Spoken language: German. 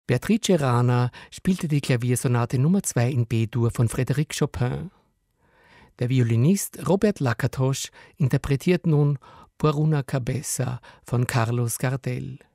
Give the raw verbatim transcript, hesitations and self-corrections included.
Beatrice Rana spielte die Klaviersonate Nummer zwei in B-Dur von Frédéric Chopin. Der Violinist Robert Lakatosch interpretiert nun Por una cabeza von Carlos Gardel.